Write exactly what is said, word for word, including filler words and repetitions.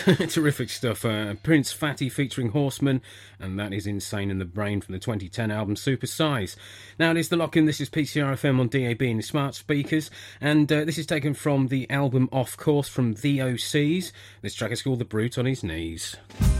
Terrific stuff. Uh, Prince Fatty featuring Horseman, and that is Insane in the Brain from the twenty ten album Super Size. Now it is The Lock-In. This is P C R F M on D A B and smart speakers, and uh, this is taken from the album Off Course from The O Cs. This track is called The Brute on His Knees.